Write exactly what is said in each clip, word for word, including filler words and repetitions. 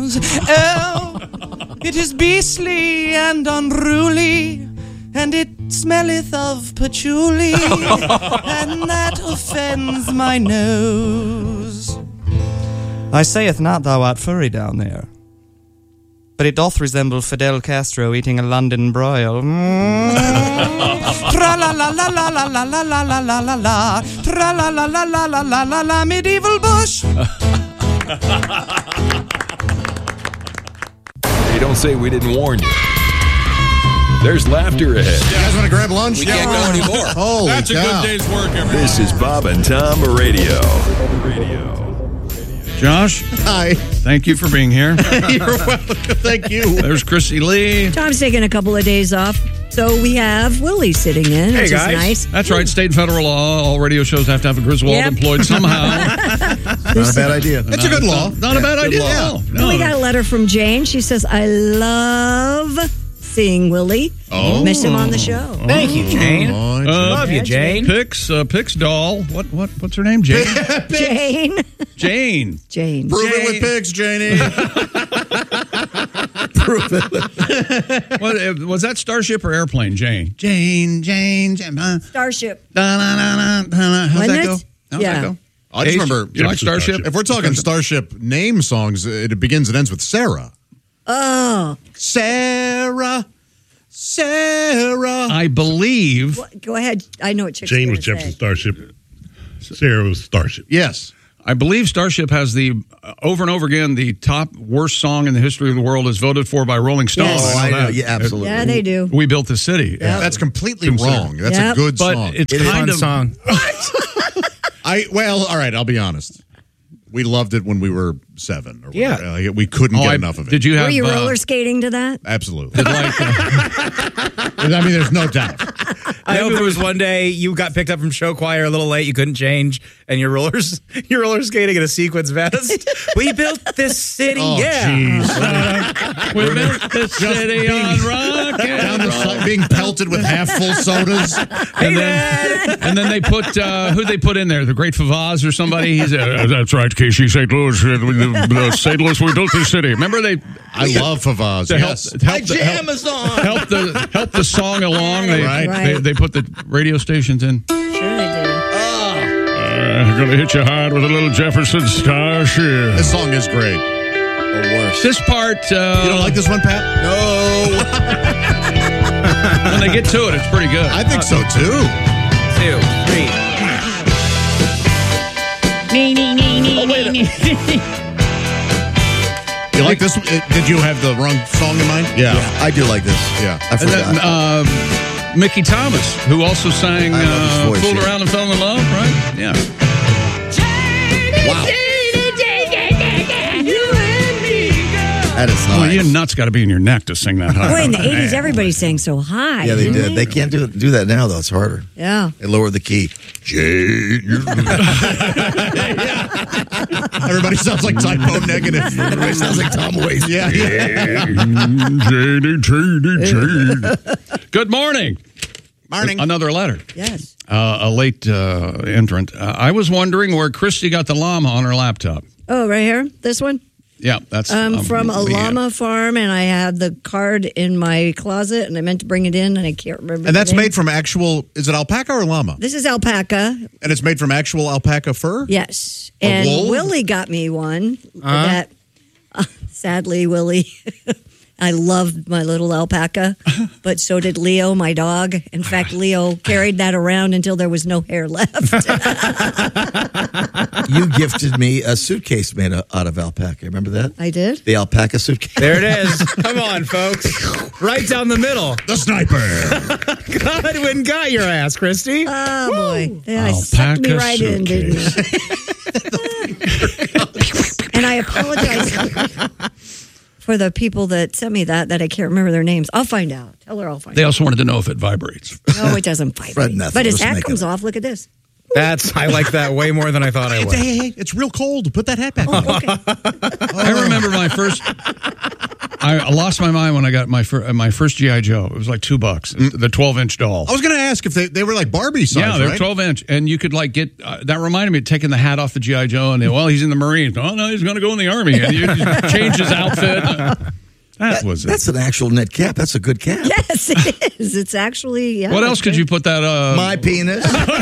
nose. Oh, it is beastly and unruly, and it smelleth of patchouli, and that offends my nose. I sayeth not thou art furry down there, but it doth resemble Fidel Castro eating a London broil. Mm. Tra-la-la-la-la-la-la-la-la-la-la-la. Tra-la-la-la-la-la-la-la-la. Medieval bush. Hey, don't say we didn't warn you. There's laughter ahead. You guys want to grab lunch? We can't go anymore. Holy That's cow. a good day's work, everybody. This is Bob and Tom Radio. Radio. Josh, Hi. thank you for being here. You're welcome. Thank you. There's Chrissy Lee. Tom's taking a couple of days off, so we have Willie sitting in, which guys. is nice. That's right. State and federal law. All radio shows have to have a Griswold Yep. employed somehow. Not a bad idea. It's a good law. Not a bad idea. law. No, no. We got a letter from Jane. She says, I love seeing Willie. Oh. Miss him on the show. Thank you, Jane. Oh, Love you, Jane. Pix, uh, Pix doll. What, what, what's her name? Jane. Jane. Jane. Jane. Prove it with pigs, Janie. Prove it. What, uh, was that Starship or Airplane? Jane. Jane. Jane. Jane. Uh, Starship. da, da, da, da, da. How's Wasn't that it? go? How's Yeah. that go? I just H? remember. You like Starship? If we're talking Starship name songs, it begins and ends with Sarah. Oh. Sarah. Sarah. I believe. What- Go ahead. I know what Chick's Jane gonna was Jefferson say. Starship. Sarah was Starship. Yes. I believe Starship has the, uh, over and over again, the top worst song in the history of the world is voted for by Rolling Stone. Yes. I Oh, know that. Yeah, absolutely. Yeah, they do. We Built the City. Yep. That's completely Consider- wrong. That's Yep. a good But song. it's It is a kind fun of song. I well, all right. I'll be honest. We loved it when we were seven. Or Yeah. whatever. Like, we couldn't Oh, get I- enough of it. Did you have? Were you uh, roller skating to that? Absolutely. like, uh, I mean, there's no doubt. I hope there was one day you got picked up from show choir a little late, you couldn't change, and you're rollers you're roller skating in a sequins vest. We built this city, Oh, yeah. jeez. we built the city on rock and Down the roll. side, being pelted with half full sodas. And then, and then they put uh, who they put in there? The Great Favaz or somebody? He's uh, that's right, Casey, Saint Louis, uh, uh, Saint Louis. We built this city. Remember they? I love Favaz. To help, Yes. help, the, help, help the help the song along. They, Right. they they put the radio stations in. Sure they did. Uh, gonna hit you hard with a little Jefferson Starship. This song is great. The worst. This part, uh, You don't like this one, Pat? No. when they get to it, it's pretty good. I think so too. Two, three. You like this? one? Uh, Did you have the wrong song in mind? Yeah. I do like this. Yeah. I And forgot. then uh, Mickey Thomas, who also sang I love his uh, voice, "Fooled yeah. Around and Fell in Love," right? Yeah. Wow. that is Well, nice. your nuts got to be in your neck to sing that high. Boy, in the eighties, everybody sang so high. yeah, they didn't did. They can't do do that now, though. It's harder. Yeah. They lowered the key. Everybody sounds like typo negative. Everybody sounds like Tom Waits. Yeah. Janie, Janie, Janie. Good morning. Morning. Another letter. Yes. Uh, a late uh, entrant. Uh, I was wondering where Christy got the llama on her laptop. Oh, right here? This one? Yeah, that's Um, um, from a Leanne. llama farm, and I had the card in my closet, and I meant to bring it in, and I can't remember. And the that's name. made from actual, is it alpaca or llama? This is alpaca. And it's made from actual alpaca fur? Yes. A And wool? Willie got me one. That uh, sadly, Willie. I loved my little alpaca, but so did Leo, my dog. In fact, Leo carried that around until there was no hair left. You gifted me a suitcase made out of alpaca. Remember that? I did. The alpaca suitcase. There it is. Come on, folks. Right down the middle. The sniper. Godwin got your ass, Christy. Oh, boy. Yeah, I sucked me Alpaca right in, didn't you? And I apologize for the people that sent me that, that I can't remember their names. I'll find out. Tell her I'll find They out. also wanted to know if it vibrates. No, it doesn't vibrate. Fred, nothing. But his Let's hat make comes it. off. Look at this. That's I like that way more than I thought I would. Hey, hey, hey, it's real cold. Put that hat back on. Okay. I remember my first. I lost my mind when I got my fir- my first G I. Joe. It was like two bucks, the twelve inch doll. I was going to ask if they, they were like Barbie size, Yeah, they're right? twelve inch, and you could like get uh, that. Reminded me of taking the hat off the G I. Joe, and they, well, he's in the Marines. Oh no, he's going to go in the Army, and you change his outfit. That was it. That's an actual knit cap. That's a good cap. Yes, it is. It's actually. Yeah, What else could you put that? Uh, My penis.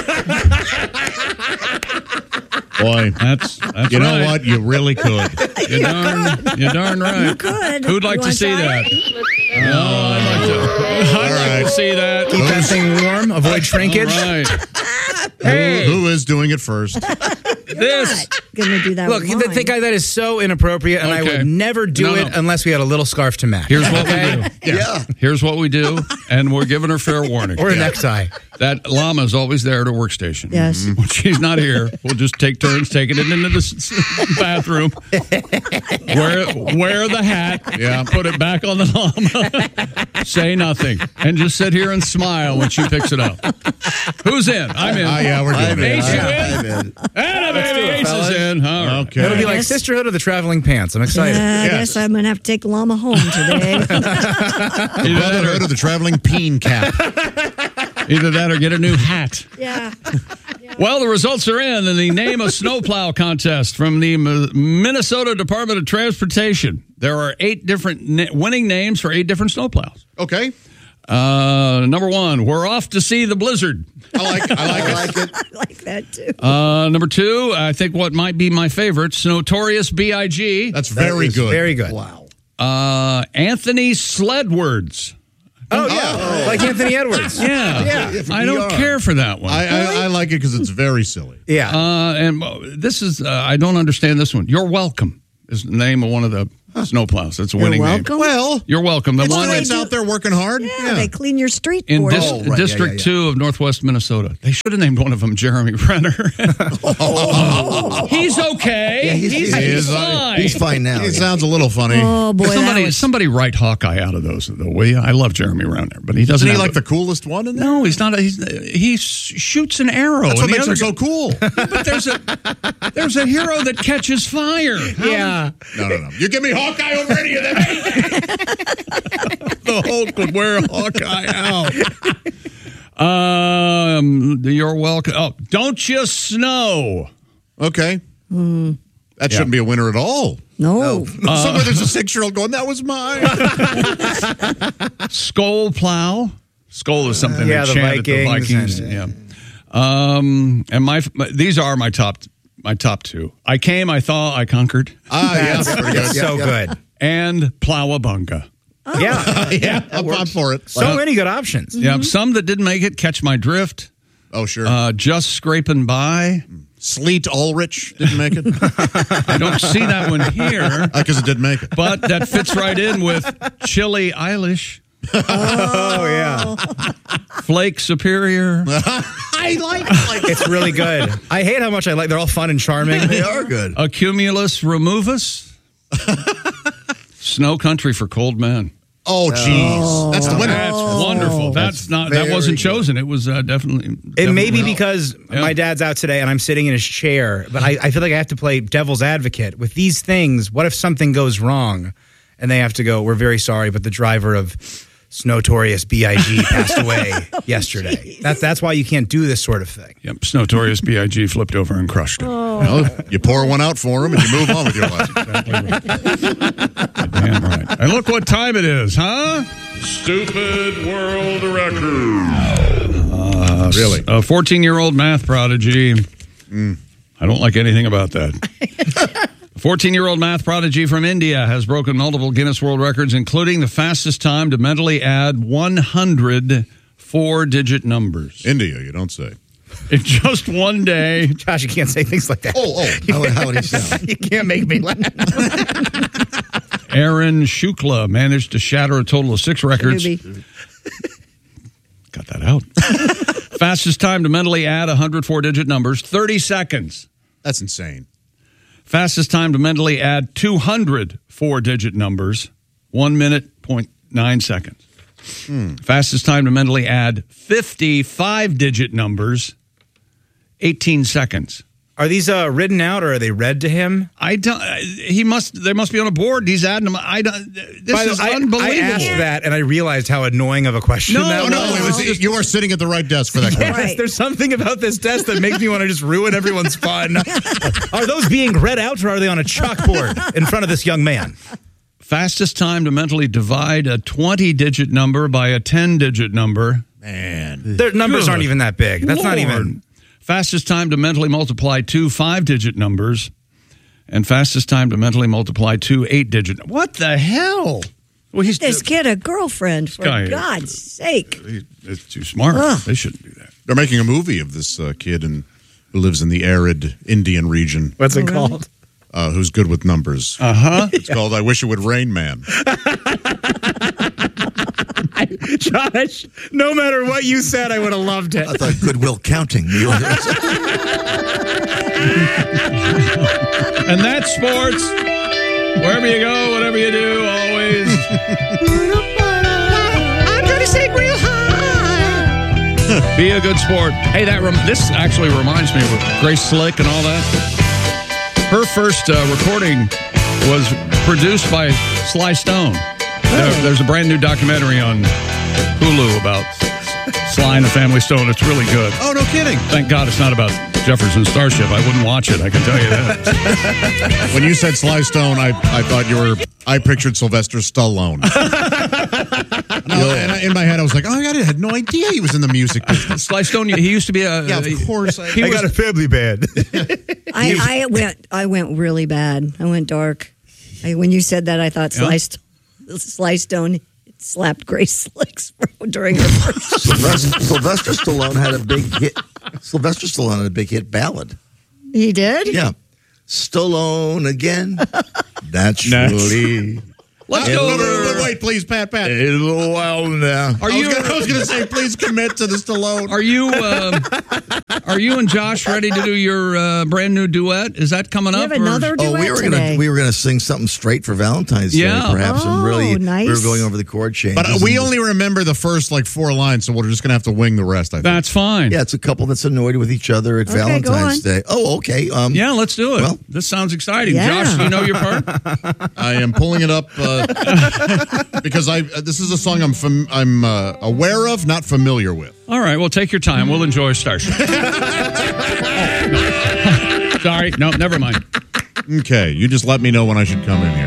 Boy, That's, that's you know right. what? You really could. You're darn, you're darn right. You could. Who'd like You to wanna see try that? it? No, I'd like to. I'd like right. to see that. Keep that thing warm. Avoid shrinkage. All right. Who, who is doing it first? This. Gonna do that. Look, with the mine. thing that is so inappropriate, and I Okay. would never do No, it no. unless we had a little scarf to match. Here's what we do. Yeah. Here's what we do, and we're giving her fair warning. Or a necktie. That llama's always there at her workstation. Yes. When she's not here, we'll just take turns taking it into the s- s- bathroom. Wear, wear the hat. Yeah. Put it back on the llama. Say nothing. And just sit here and smile when she picks it up. Who's in? I'm in. Ah, yeah, we're doing I'm it. in. Ace, you I'm in? in. Anna, baby, Ace is in. All right. Okay. It'll be like Yes. Sisterhood of the Traveling Pants. I'm excited. Yeah, I Yes. guess I'm gonna have to take the llama home today. Either that, Brotherhood or, of the traveling peen cap. either that or get a new hat. yeah. Well, the results are in in the Name a Snowplow contest from the M- Minnesota Department of Transportation. There are eight different na- winning names for eight different snowplows. Okay. Uh, number one, we're off to see the blizzard. I like I like I it. like it. I like that too. Uh, number two, I think what might be my favorite, Snotorious B I G. That's very is good. Very good. Wow. Uh, Anthony Sledwords. Oh, yeah. Like Anthony Edwards. Yeah. Yeah. I don't care for that one. I, I, I like it because it's very silly. Yeah. Uh, and uh, this is, uh, I don't understand this one. You're Welcome is the name of one of the snowplows. It's a You're winning welcome. Well, name. You're welcome. The it's, one it's do- out there working hard. Yeah, they clean your street in for dis- you. Oh, right. District Yeah, yeah, yeah. two of Northwest Minnesota. They should have named one of them Jeremy Renner. He's okay. Yeah, he's- he's, he is. fine. He's fine now. It sounds a little funny. Oh boy, that somebody, was, somebody write Hawkeye out of those, though, will you? I love Jeremy Renner, but he doesn't Isn't he have like a- the coolest one in there? No, he's not. A, he's, he shoots an arrow. That's and what the makes him other so cool. guy- But there's a there's a hero that catches fire. yeah. No, no, no. You give me Hawkeye over any of them. The Hulk would wear Hawkeye out. Um, you're welcome. Oh, don't you snow? Okay. Hmm. That shouldn't be a winner at all. no. Somewhere there's a six-year-old going, that was mine. Skull plow. Skull is something Yeah, they the chant at the Vikings Vikings. and- yeah. Um, and my, my these are my top my top two. I came, I thought, I conquered, Ah, yeah, that's pretty good. So yeah. good. and plowabunga. Yeah. Yeah, I'm, I'm for it. So many good options. Yeah, some that didn't make it. Catch my drift. Oh, sure. Uh, just scraping by. Sleet Ulrich didn't make it I don't see that one here, because it didn't make it. but that fits right in with Chili Eilish, Oh, yeah. Flake Superior. I like like It's really good. I hate how much I like. They're all fun and charming. They are good. Accumulus removus. Snow country for cold men. Oh, jeez. That's the winner. That's wonderful. That's, not that very wasn't good. chosen. It was uh, definitely. It may be definitely- because Yeah. my dad's out today and I'm sitting in his chair, but I, I feel like I have to play devil's advocate with these things. What if something goes wrong and they have to go, we're very sorry, but the driver of Snotorious B I G passed away yesterday. That's that's why you can't do this sort of thing. Yep, Snotorious B I G flipped over and crushed it. Well, you pour one out for him and you move on with your life. Damn right. And look what time it is, huh? Stupid world record. Uh, Really? A fourteen-year-old math prodigy. I don't like anything about that. A fourteen-year-old math prodigy from India has broken multiple Guinness World Records, including the fastest time to mentally add one hundred four-digit numbers India, you don't say. in just one day. Josh, you can't say things like that. Oh, oh. How, how would he sound? You can't make me laugh. Aaron Shukla managed to shatter a total of six records. Maybe. Got that out. Fastest time to mentally add one hundred four-digit numbers, thirty seconds. That's insane. Fastest time to mentally add two hundred four-digit numbers, one minute, point nine seconds. Fastest time to mentally add fifty five-digit numbers, eighteen seconds. Are these uh, written out or are they read to him? I don't. uh, He must. They must be on a board. He's adding them. I don't. This By the- is I, unbelievable. I asked that and I realized how annoying of a question No, that Oh, no, was. it was, you are sitting at the right desk for that question. Yes, Right. there's something about this test that makes me want to just ruin everyone's fun. Are those being read out or are they on a chalkboard in front of this young man? Fastest time to mentally divide a twenty-digit number by a ten-digit number. Man. Their numbers Good aren't even that big. That's not Lord. even. Fastest time to mentally multiply two five-digit numbers. And fastest time to mentally multiply two eight-digit. What the hell? Well, he's This kid a girlfriend, for guy- God's sake. he- It's too smart. Ugh. They shouldn't do that. They're making a movie of this uh, kid in, who lives in the arid Indian region, What's it called? uh, who's good with numbers. Uh huh. It's called I Wish It Would Rain Man. Josh, no matter what you said, I would have loved it. I thought Goodwill Counting. And that's sports. Wherever you go, whatever you do, always. I'm gonna sing real high. Be a good sport. Hey, that rem- this actually reminds me of Grace Slick and all that. Her first uh, recording was produced by Sly Stone. There- there's a brand new documentary on Hulu about Sly and the Family Stone. It's really good. Oh, no kidding. Thank God it's not about Jefferson Starship. I wouldn't watch it, I can tell you that. When you said Sly Stone, I, I thought you were, I pictured Sylvester Stallone. No, and I, in my head, I was like, oh, my God, I had no idea he was in the music business. Sly Stone, he used to be a... Yeah, of course. I, He I was, got a family band. I, I went I went really bad. I went dark. I, when you said that, I thought Yeah. Sly, St- Sly Stone slapped Grace Slicks during her first. Sylvester, Sylvester Stallone had a big hit. Sylvester Stallone had a big hit ballad. He did? Yeah. Stallone again. Naturally. let's Uh, go wait, over... wait, wait, please, Pat, Pat. A little while now. Are I you... was gonna- I was going to say, please commit to the Stallone. Are you uh, are you and Josh ready to do your uh, brand new duet? Is that coming You up? have or- another duet Oh, we were today. gonna we were gonna sing something straight for Valentine's Yeah. Day, perhaps, Oh, and really nice. we were going over the chord changes. But uh, we and- only remember the first like four lines, so we're just going to have to wing the rest, I think. That's fine. yeah, it's a couple that's annoyed with each other at Okay, go Valentine's on. Day. Oh, okay. Um, Yeah, let's do it. Well- this sounds exciting. Yeah. Josh, do you know your part? I am pulling it up uh, because I uh, this is a song I'm fam- I'm uh, aware of, not familiar with. All right, well, take your time. We'll enjoy Starship. Sorry, no, never mind. Okay, you just let me know when I should come in here.